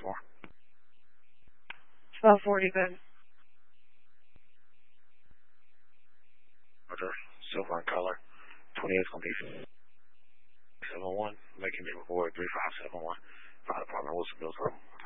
for? It's about 40 bed. Roger. Silver in color. 28 is going to be 71. Making me report 3571. Fire department, Wilsonville.